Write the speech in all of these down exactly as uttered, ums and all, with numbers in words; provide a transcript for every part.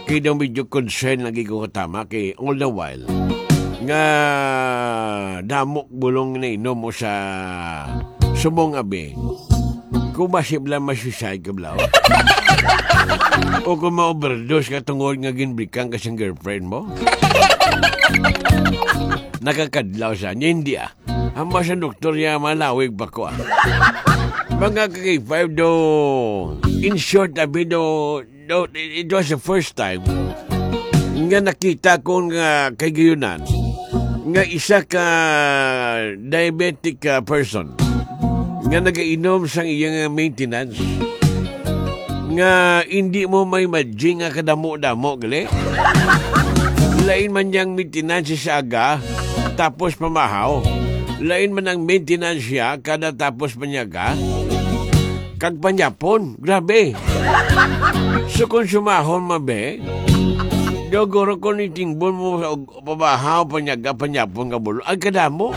Kaya daw medyo concern lagi ko katama kay all the while nga damok bulong na inom mo sa sumong abi. Kung masip lang masusay ka blau. O kung ma-overdose ka tungod nga ginbrikan kasing girlfriend mo. Nakakadlaw sa niya, hindi ah. Hamba sa doktor niya malawig pa ko ah. Mga kay five do, in short abi do, do, it was the first time nga nakita ko nga kay gayunan nga isa ka diabetic uh, person nga nagainom sang iyang maintenance nga hindi mo may madjing nga kadamo-damo gali. Lain man niyang maintenance sa aga tapos pamahaw. Lain man ang maintenance siya kada tapos panyaga kag panyapon. Grabe. So kung sumahon mabe, dogoro ko ni tingbon mo pabahaw, panyaga, panyapon ka bulo. Ay kadamo.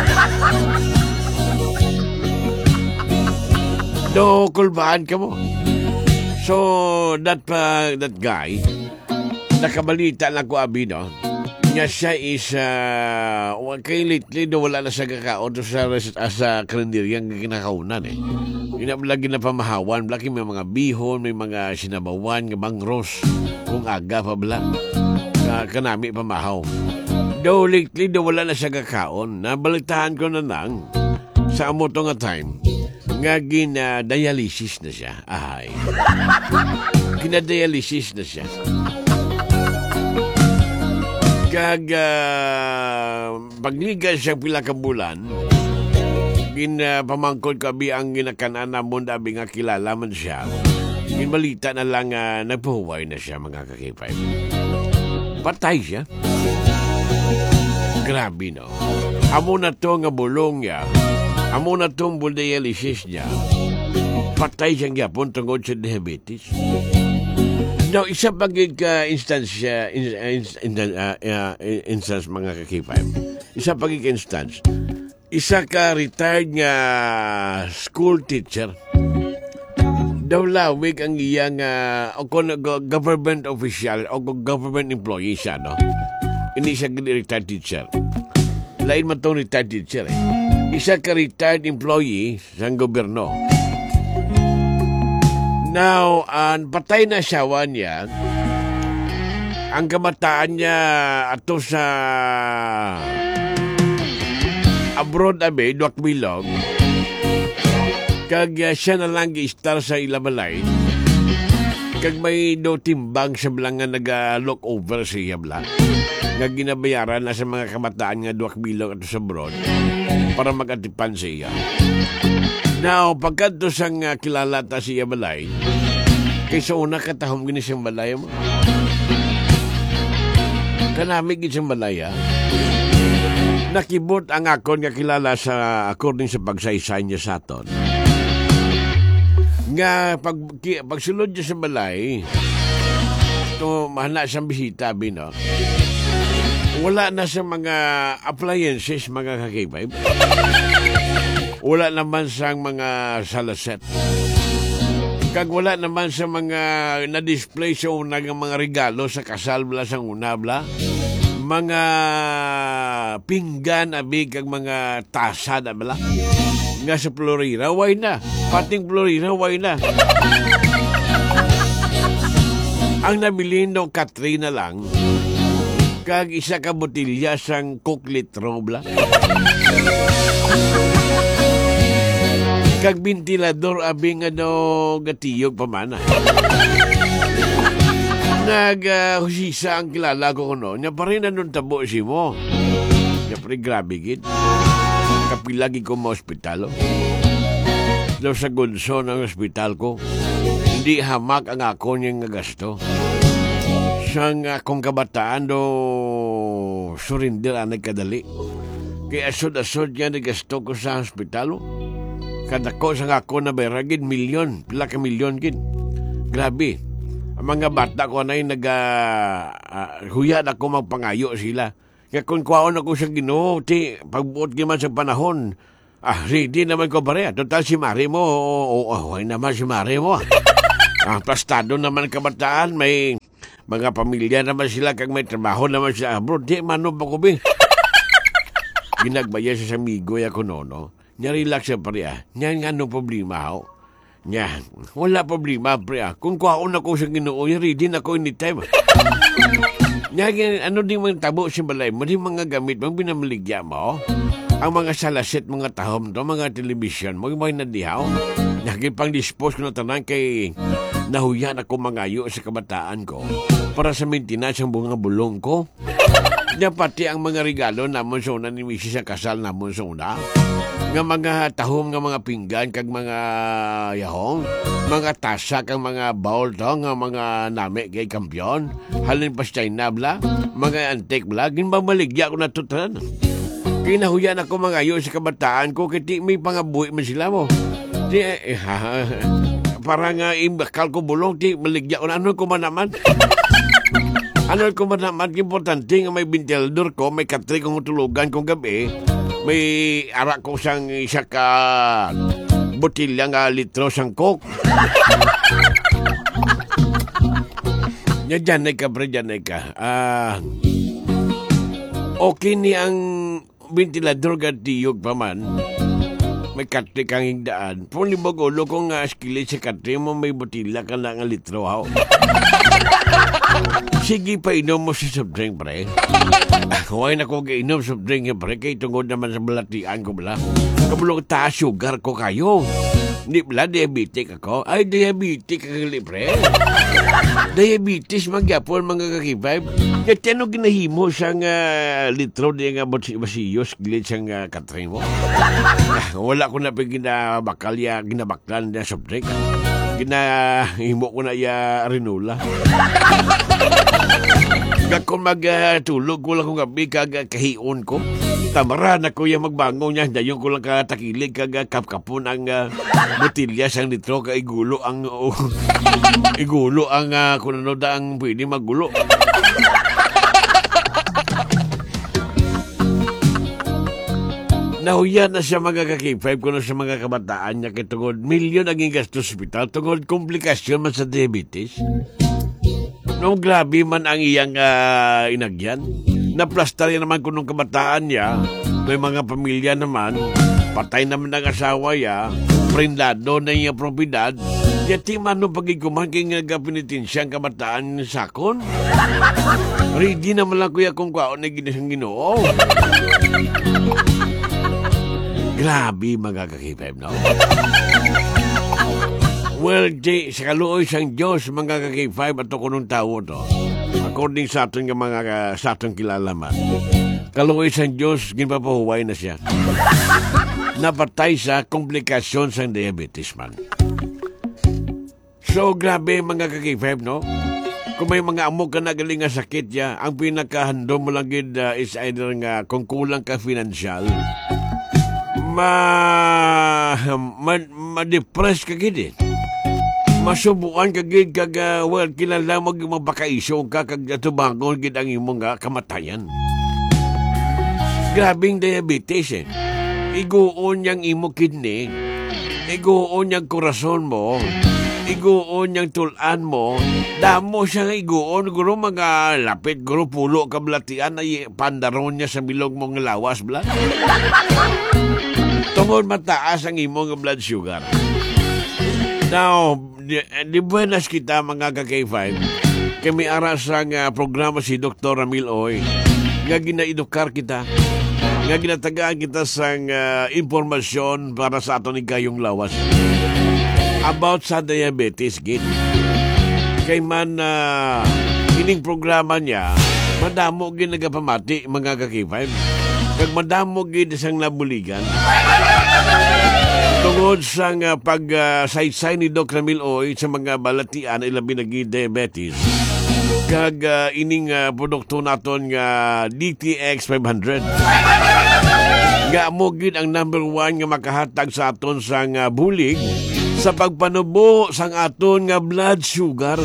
Do kulbaan ka mo. So that uh, that guy, nakabalita lang ko abi no, nga siya is uh, kay lately do wala na sa kakaon to sa sa kalendaryang kinakaunan eh. Lagi na pamahawan, lagi may mga bihon, may mga sinabawan, nga bangros, kung aga pa bala. Uh, kanami pamahaw. Do lately do wala na sa kakaon. Nabalitahan ko na lang sa amo to nga time nga gina-dialysis na siya. Ay. Gina-dialysis na siya. Kag uh, pagliga siya pila ka bulan, ginapamangkod kabi ang ginakanana mo dabi nga kilala man siya. Ginbalita na lang uh, nagpahuway na siya mga kakipay. Patay siya. Grabe no. Amo na to nga bulong niya. Amo na tong dialysis niya. Patay siyang yapon tungod sa diabetes. Now, isa pagig ka uh, instance uh, in, in, in, uh, uh, instance mga kakipay. Isa pagig instance. Isa ka retired nga school teacher. Daw lawig ang iyang uh, o kung government official o government employee siya, no? Hindi siya retired teacher. Lain man itong retired teacher, eh. Isa ka retired employee sa gobyerno. Now, uh, patay na siyawa niya. Ang kamataan niya ato sa abroad abe, duwak bilog. Kag uh, siya na lang i-star sa ilabalay. Kag may do timbang sa blang nga nag-look over siya blang. Nga ginabayaran na sa mga kamataan nga duwak bilog ato sa abroad para mag-atipan siya. Now, pagkat doon sang uh, kilala ta siya balay, kaysa una katahom gini siyang balay mo. Kanamig gini siyang balay, ha? Nakibot ang akon nga kilala sa according sa pagsaysay niya sa aton. Nga, pag, ki, pagsulod niya sa balay, ito, mahana siyang bisita, bino. Wala na sa mga appliances, mga kakibay. Wala naman sa mga salaset. Kag wala naman sa mga na-display sa unang mga regalo sa kasal bla sa una bla. Mga pinggan, abig, kag mga tasa na bla. Nga sa Florida, why na? Pating Florida, why na? Ang nabilin ng Katrina lang, kag isa ka botilya sang kuklitro bla. Kag ventilador abing ano gatiyog pamana. Nag-husisa uh, ang kilala ko kuno. Nya pa rin anong tabo si mo. Nya pa rin grabe gid. Kapilagi ko mo ospitalo. Daw sa gunso ng ospital ko. Hindi hamak ang ako niyang gasto. Sang akong kabataan do surinder anay kadali. Kaya asod-asod niya nagasto ko sa ospitalo. Kada ko sa ako na bayragid, milyon. Pila ka milyon gid. Grabe. Ang mga bata ko na yung nag uh, uh, huyad ako magpangayo sila. Kaya kung kwaon ako sa Ginoo, ti, pagbuot naman sa panahon, ah, ready naman ko pare. Total si Mari mo, o oh, oh, naman si Mari mo. Ah, plastado naman kabataan, may mga pamilya naman sila kag may trabaho naman sa abroad. Di manom pa ko bing. Ginagbaya sa amigo ya ko no. Nya relax siya pare ah. Nya nga no problema ho. Nya, wala problema pre ah. Kung kuhaon ako sa Ginoo, ready na ko anytime. Nya ano di man tabo si balay mo di mga gamit mang binamaligya mo. Ang mga salasit, mga tahom to, mga television, mga mga nadihaw. Nakipang dispose ko na tanan kay nahuyan ako mangayo sa kabataan ko para sa maintenance ang bunga bulong ko. Niya pati ang mga regalo namon sa una ni Missus sa kasal namon sa una. Nga mga tahom, nga mga pinggan, kag mga yahong, mga tasa, kag mga bowl to, nga mga nami kay kampiyon. Halin pa sa China bla, mga antique bla, ginbamaligya ko na tutan. Kinahuyan ako mga ayo sa kabataan ko kiti may pangabuhi man sila mo. Di, eh, ha, parang uh, imbakal ko bulong, di maligya ko na ano ko man naman. Ano ko man naman, importante nga may binteldor ko, may katri kong tulugan kong gabi, may arak ko sang isa ka botilya nga litro sang coke. Nya dyan ka, pre, dyan ka. Ah, okay ni ang ventilador gatiyog pa man. May katri kang higdaan. Punibog ulo kong uh, skillet sa katri mo may botila ka na nga litro haw. Sige pa inom mo si soft drink, pre. Huwag na ko inom soft drink, pre. Kaya tungod naman sa balatian ko bala. Kabulong taas sugar ko kayo. Hindi bala, diabetic ako. Ay, diabetic kakali, pre. Diabetes, magyapon, mga kakipay. Kaya ano ginahimo siyang uh, litro di nga basiyos, gilid siyang uh, katrin mo. Wala ko na pa ginabakal ya, ginabaklan na soft drink. Ginahimo ko na ya rinula. Kung magtulog ko lang kung gabi kag kahion ko. Tamaran ako yung magbango niya. Dayon ko lang katakilig kag kapkapon ang uh, botilya sang litro ka igulo ang uh, igulo ang uh, kung ano da ang pwede magulo. Nahuyan na siya mga kakipay ko na sa mga kabataan niya kay tungod milyon ang gasto sa hospital tungod komplikasyon man sa diabetes. No, grabe man ang iyang uh, inagyan. Naplastar yan naman kung nung kabataan niya. May mga pamilya naman. Patay naman ang asawa niya. Prendado na iyang propiedad. Yati man no pagikuman kay nga pinitinsya ang kabataan sakon. Ready naman lang kuya kung kwaon na ginisang Ginoo. Grabe mga kakipay, no? Well, di, sa kaluoy sang Diyos, mga kakipay, ato ko nung tao to. According sa aton nga mga sa aton kilalaman. Kaluoy sang Diyos, ginpapahuway na siya. Napatay sa komplikasyon sang diabetes man. So, grabe mga kakipay, no? Kung may mga amok ka na galing nga sakit ya, ang pinakahandom mo lang gid uh, is either nga kung kulang ka financial, ma ma, ma-depress ka gid. Masubukan ka gid kag uh, well kilala mo mabakaisyo ka kag tubangon gid ang imong uh, kamatayan. Grabing diabetes eh. Iguon yang imo kidney, iguon yang korason mo, iguon yang tulan mo, damo siya nga iguon, guro mga lapit, guro pulo kablatian ay pandaron niya sa bilog mong lawas bla. Tungod mataas ang imong blood sugar. Now, di, di buenas kita mga ka-K five, kami aras ang uh, programa si Doctor Ramil Oy, nga ginaedukar kita, nga ginatagaan kita sa uh, impormasyon para sa aton ikayong lawas about sa diabetes gid. Kay man uh, ining programa niya, madamo gid nagapamati mga ka-K five, kag madamo gid sang nabuligan. Tungod sa uh, pag-saysay uh, ni Doc Ramil Oy sa mga balatian ilabi nagi diabetes. Kag uh, ining uh, produkto naton nga D T X five hundred. Nga mo gid ang number one nga makahatag sa aton sa uh, bulig sa pagpanubo sang aton nga blood sugar.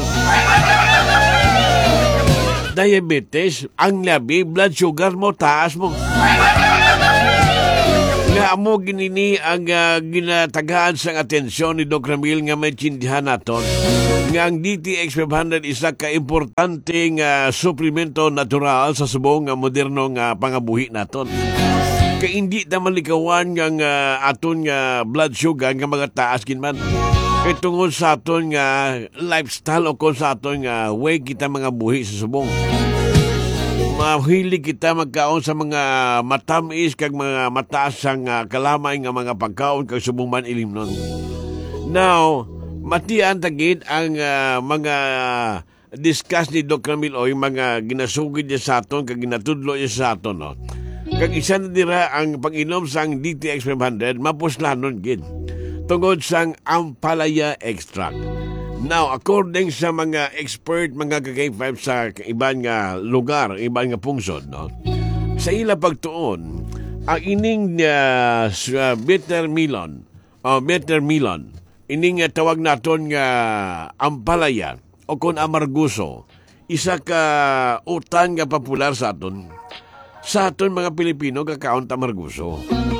Diabetes, ang labi blood sugar mo taas mo. Nga amo ginini ang uh, ginatagaan sa atensyon ni Doc Ramil nga may tsindihan naton nga ang D T X five hundred isa ka importanteng uh, suplemento natural sa subong nga moderno nga pangabuhi naton. Kay hindi ta malikawan nga uh, aton nga blood sugar nga mga taas ginman. Kay tungod sa aton nga lifestyle o kung sa aton nga way kita mga buhi sa subong. Mahilig kita magkaon sa mga matamis kag mga mataas ang uh, kalamay nga mga pagkaon kag subong man ilim nun. Now, matian tagid ang uh, mga discuss ni Doc Ramil o yung mga ginasugid niya sa aton kag ginatudlo niya sa aton. No? Kag isa na dira ang pag-inom sang D T X five hundred mapuslanon gid tungod sang Ampalaya extract. Now, according sa mga expert, mga K five sa iban nga lugar, iban nga pungsod, no? Sa ila pagtuon, ang ining uh, uh, bitter melon, o uh, bitter melon, ining uh, tawag naton nga Ampalaya, o kung amarguso, isa ka utan nga popular sa aton. Sa aton mga Pilipino, kakaon amarguso.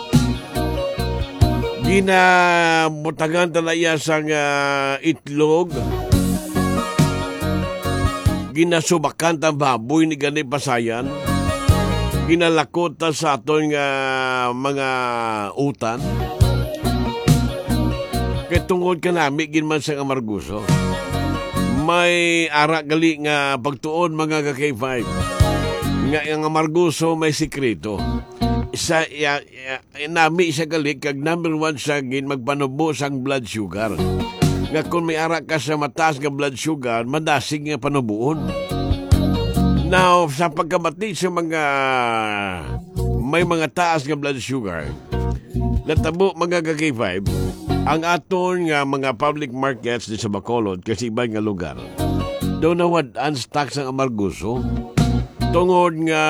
Ginamutagan talaya sang uh, itlog. Ginasubakan ta baboy ni gani pasayan. Ginalakot ta sa aton nga uh, mga utan. Kaya tungod ka nami ginman sang amarguso. May ara gali nga pagtuon mga ka-K five. Nga ang amarguso may sikreto. Sa ya, ya, nami sa galik kag number one sa gin magpanubo sang blood sugar. Nga kung may ara ka sa mataas nga blood sugar, madasig nga panubuon. Now, sa pagkamati sa mga may mga taas nga blood sugar, natabo mga ka-K five, ang aton nga mga public markets di sa Bacolod kasi ibang nga lugar. Doon nawad unstock sang amarguso. Tungod nga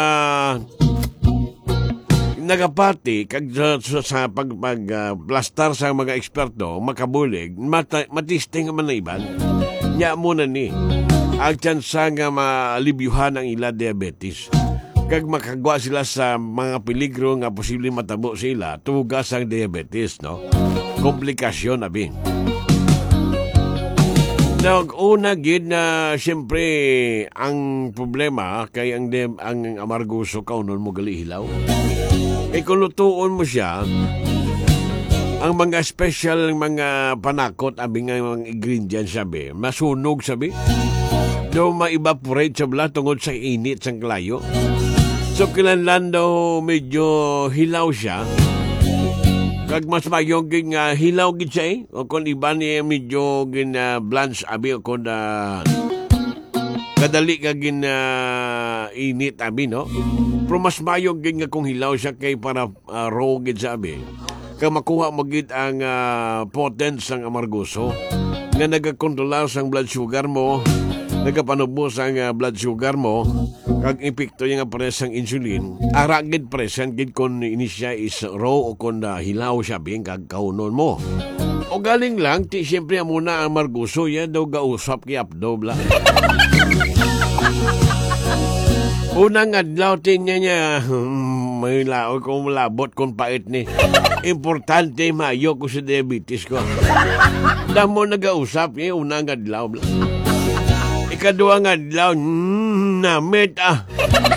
nagapati kag sa, sa, sa pag, pag uh, plastar sa mga eksperto makabulig mata, matisting man na iban nya muna ni ang tsansa nga malibyuhan ang ila diabetes kag makagwa sila sa mga peligro nga posible matabo sila tugas ang diabetes, no? Komplikasyon abi. Nag una gid na siyempre ang problema kay ang dem, ang amarguso kaunon mo gali hilaw. E kung lutuon mo siya, ang mga special mga panakot, abi nga mga ingredients sabi, masunog sabi. Do ma-evaporate sa bala tungod sa init sang kalayo. So kinahanglan daw medyo hilaw siya. Kag mas mayong gin nga hilaw gid siya eh. O kung iba niya medyo gin uh, blanch abi o kung uh, kadali ka gin uh, init abi, no? Pero mas mayong gin nga kung hilaw siya kay para uh, raw gid sa abi. Kag makuha mo gid ang uh, potence ng amarguso nga nagakontrolar sang blood sugar mo, nagapanubos ang uh, blood sugar mo, kag epekto yung pres ang insulin, ara gid present gid kon ini siya is raw o kon uh, hilaw siya bing kag kaunon mo. O galing lang, ti siyempre muna ang amarguso, yan daw gausap kay Abdo bla. Unang adlaw tinya niya, hmm, may lao kong labot kung pait ni. Importante mayo ko sa diabetes ko. Damo nagausap niya, unang adlaw bla. Ikaduang adlaw, hmm, namit ah.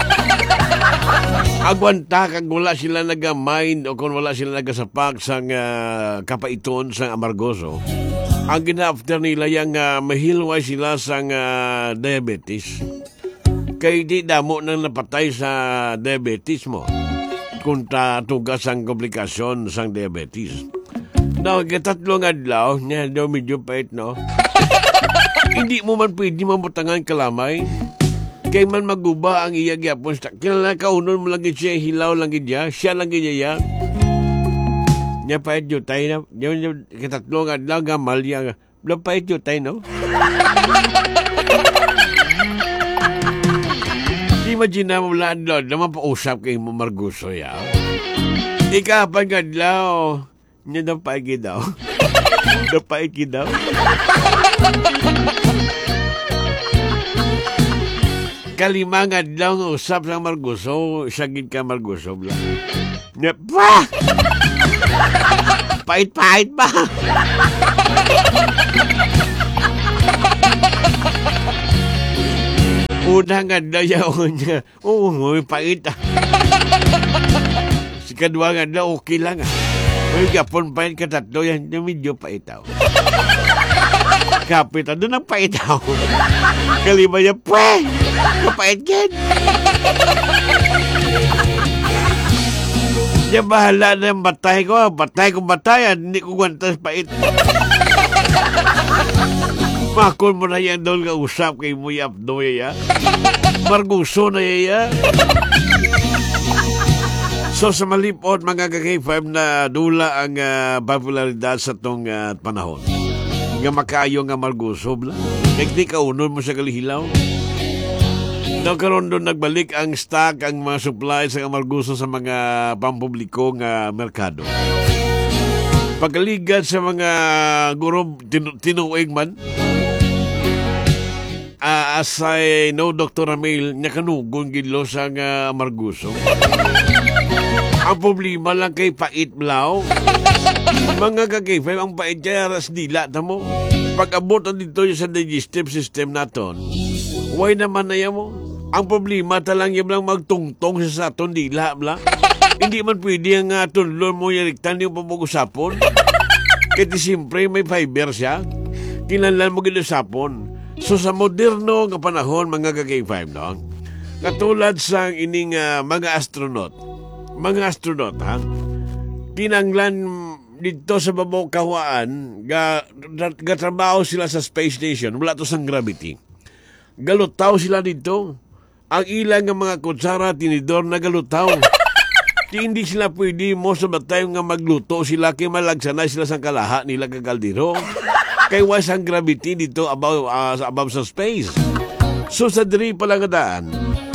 Agwanta kag wala sila naga-mind o kung wala sila nagasapak sang uh, kapaiton sang amargoso. Ang gina-after nila yung uh, mahilway sila sang uh, diabetes. Kay di damo nang napatay sa diabetes mo. Kung ta tugas ang komplikasyon sang diabetes. Now, katatlong adlaw, niya daw medyo pait, no? Hindi mo man pwede mamutangan kalamay. Kay man maguba ang iya gyapon. Kilala ka unon mo lang siya, hilaw lang siya, siya lang siya. Nya pait yo tay na, nya katatlong adlaw gamal ya. Bla pait yo tay, no? Imagine mo lang adlaw, naman pausap kay mo marguso ya. Ika pag adlaw, nya daw pait daw. Daw pait daw. Kalimang adlaw nga usap sa marguso, sagid ka marguso bla. Nya pa! Pait-pait pa. Unang ganda yaon niya. Oo, may pait ah. Si kadwa ganda, okay lang ah. May gapon pait ka tatlo yan, medyo paitaw. Kapit, ano nang paitaw? Kalima niya, pwe! Kapait yan! Diya bahala na yung batay ko. Batay kong batayan, hindi ko guwantas pait. Makon mo na yan doon ka usap kay Muya Abdo ya. Marguso na ya. So sa malipot mga ka-K five na dula ang uh, popularidad sa tong uh, panahon. Nga makayo nga marguso bla. Kaya di ka unon mo sa kalihilaw. Nagkaroon doon nagbalik ang stock, ang mga supply sa marguso sa mga pampubliko nga merkado. Pagkaligat sa mga guro tin- tinuig man, uh, as I know, Doctor Ramil, niya kanugon gilo sa uh, marguso. Ang problema lang kay pait blaw. Mga kakifay, ang pait kaya ras dila ta mo. Pag-abot dito sa digestive system naton, why naman na yan mo? Ang problema talang yung lang magtungtong sa saton dila bla. Hindi man pwede ang uh, tunlon mo yaliktan yung pamag-usapon. Kasi siyempre may fiber siya. Kinanlan mo gilusapon. So sa moderno nga panahon, mga ka-K five, no? Katulad sa ining uh, mga astronaut. Mga astronaut, ha? Kinanglan dito sa babaw kawaan, ga, ga trabaho sila sa space station. Wala to sang gravity. Galutaw sila dito. Ang ilang nga mga kutsara, tinidor na galutaw. Di hindi sila pwede mo sa batay nga magluto sila kay malagsanay sila sa kalaha nila kagaldiro. Kay was ang gravity dito above, uh, above sa space. So sa diri pala nga daan,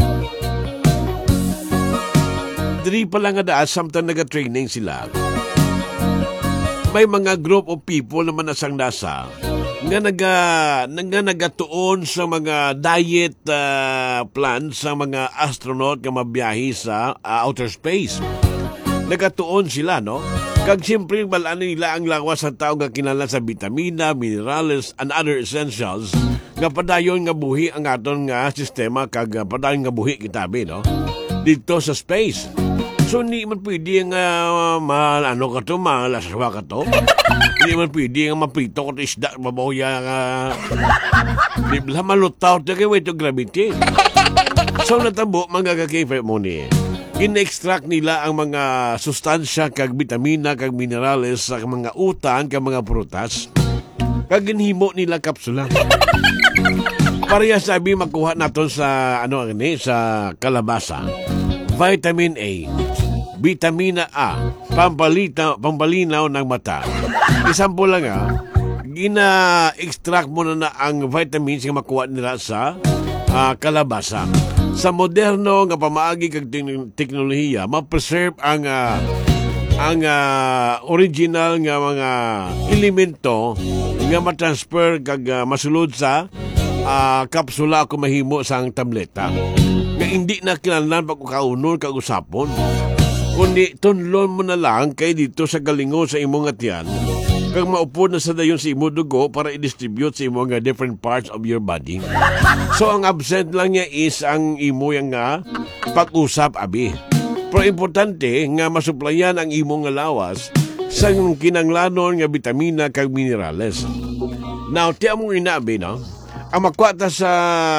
diri pala nga daan, samtang naga-training sila, may mga group of people naman nasang nasa nga naga nga nagatuon sa mga diet uh, plans sa mga astronaut nga mabiyahe sa uh, outer space. Nagatuon sila, no? Kag siyempre balaan nila ang lawas sa tao nga kinahanglan sa vitamina, minerales, and other essentials nga padayon nga buhi ang aton nga sistema kag uh, padayon nga buhi kitabi, no? Dito sa space. So, hindi man pwede nga uh, ma, ano ka to, malaswa ka to. Hindi man pwede nga maprito ka to isda, mabahuya nga. Di ba malutaw to kayo ito gravity. So, natabo, mga ka-K-Five mo ni. In-extract nila ang mga sustansya, kag vitamina, kag minerales sa mga utan, kag mga prutas. Kag ginhimo nila kapsula. Pareha sabi makuha natin sa, ano ni, sa kalabasa. Vitamin A, vitamina A, pampalita, pampalinaw ng mata. Isampo lang ah, gina-extract mo na, na ang vitamins nga makuha nila sa uh, kalabasa. Sa moderno nga pamaagi kag teknolohiya, ma-preserve ang uh, ang uh, original nga mga elemento nga ma-transfer kag uh, masulod sa uh, kapsula kung mahimo sang tableta. Nga hindi na kinahanglan pag kaunol kag usapon. Kundi tunlon mo na lang kay dito sa galingo sa imong atyan kag maupod na sa dayon sa imong dugo para i-distribute sa imong uh, different parts of your body. So ang absent lang niya is ang imo yang nga pag-usap abi. Pero importante nga masuplayan ang imong nga lawas sa kinanglanon nga vitamina kag minerales. Now, tiya mong inabi, no? Ang makwata sa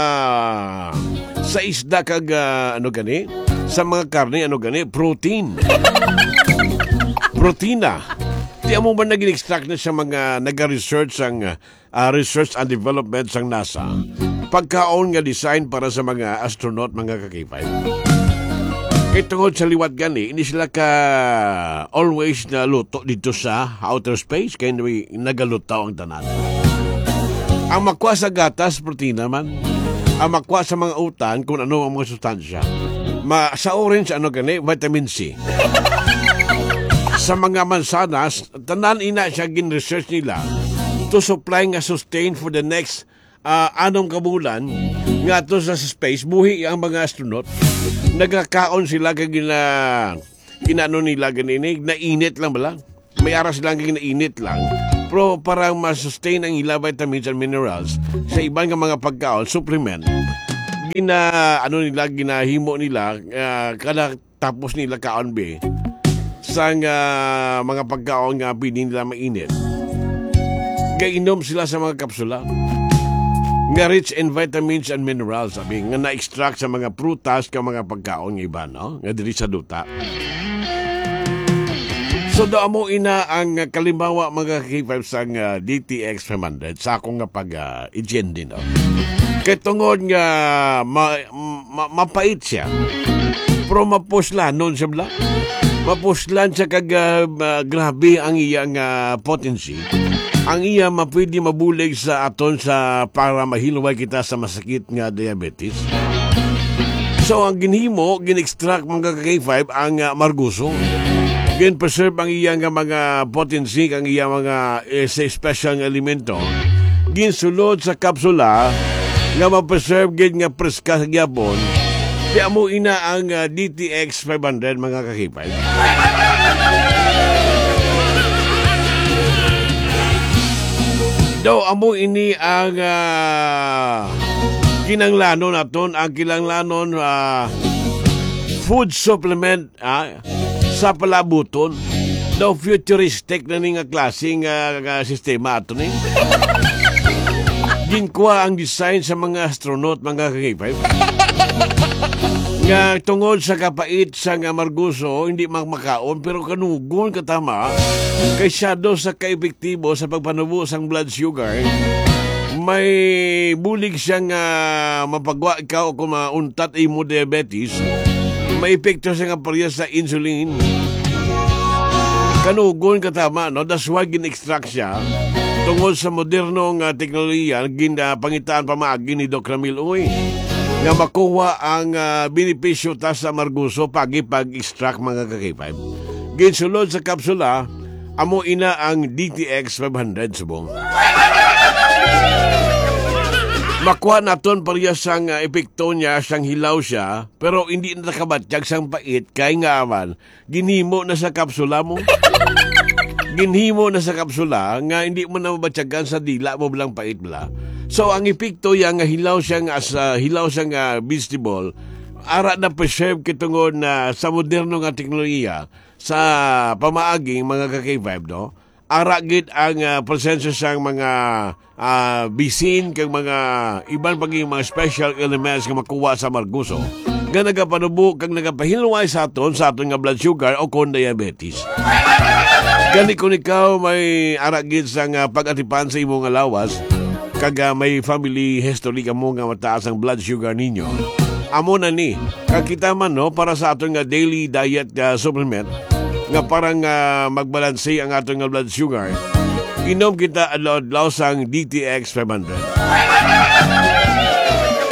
sa isda kag uh, ano gani, sa mga karne ano gani, protein. Protina. Di mo ba nag-extract na sa mga nag-research ang uh, research and development sang NASA? Pagkaon nga design para sa mga astronaut, mga ka-K five. Kaya tungod sa liwat gani, hindi sila ka always na luto dito sa outer space, kaya nagalutaw ang tanan. Ang makwa sa gatas, protina man. Ang makwa sa mga utan, kung ano ang mga sustansya. Ma, sa orange, ano gani, vitamin C. Sa mga mansanas, tanan ina siya gin-research nila to supply nga sustain for the next uh, anong kabulan nga to sa space. Buhi ang mga astronaut. Nagkakaon sila kag gina, ginano nila ganini, nainit lang bala. may aras lang ginainit lang. Pero parang ma-sustain ang ila vitamins and minerals sa ibang nga mga pagkaon, supplement. Gina, ano nila, ginahimo nila, uh, kada tapos nila kaon be, sa uh, mga pagkaon nga pwede nila mainit. Gainom sila sa mga kapsula. Nga rich in vitamins and minerals, sabi, nga na-extract sa mga prutas ka mga pagkaon ng iba, no? Nga diri sa duta. So daw mo ina ang kalimbawa mga K five sa uh, D T X five hundred sa akong nga pag-igenda, uh, no? Kaya tungod nga ma, ma, mapait siya, pero mapuslan nun siya bla. Mapuslan siya kag uh, grabe ang iyang uh, potency. Ang iya mapwede mabulig sa aton sa para mahilway kita sa masakit nga diabetes. So ang ginhimo, gin-extract mga K five ang uh, marguso. Gin-preserve ang iyang mga potency, ang iyang mga eh, special nga elemento. Gin-sulod sa kapsula nga ma-preserve gin nga preska sa gyapon. Kaya mo ina ang uh, D T X five hundred mga K five. Daw amo ini ang uh, kinanglanon naton, ang kinanglanon uh, food supplement uh, sa palabuton. Daw futuristic na ni nga klaseng uh, uh, sistema ato ni. Ginkuha ang design sa mga astronaut mga K five. Nga tungod sa kapait sa nga marguso, hindi magmakaon pero kanugon katama kay shadow sa kaepektibo sa pagpanubo sang blood sugar. May bulig siyang uh, mapagwa ikaw kung mauntat imo diabetes. May epekto siya nga pareha sa insulin. Kanugon katama, no? That's why gin-extract siya tungod sa modernong uh, teknolohiya ginapangitaan pamaagi ni Doc Ramil Uy nga makuha ang uh, benepisyo ta sa marguso pagi pag-extract mga K five. Ginsulod sa kapsula, amo ina ang D T X five hundred subong. Makuha naton pareha sang uh, epekto niya, sang hilaw siya, pero hindi na nakabatsyag sang pait kay nga aman, ginhimo na sa kapsula mo. Ginhimo na sa kapsula nga hindi mo na mabatyagan sa dila mo bilang pait bla. So ang epekto yang nga hilaw siyang as uh, hilaw siyang uh, vegetable, ara na preserve kitungod na sa moderno nga teknolohiya sa pamaaging mga K five, no? Ara gid ang uh, presensya siyang mga uh, bisin kag mga iban paging mga special elements nga makuha sa marguso nga nagapanubo kag nagapahilway sa aton sa aton nga blood sugar o kon diabetes. Gani kung ikaw may ara gid sa uh, pag-atipan sa imong lawas kag uh, may family history ka mo nga mataas ang blood sugar ninyo, amo na ni kag kita man, no, para sa aton nga daily diet uh, supplement nga parang uh, magbalanse ang aton nga blood sugar, inom kita adlaw-adlaw sang D T X five hundred.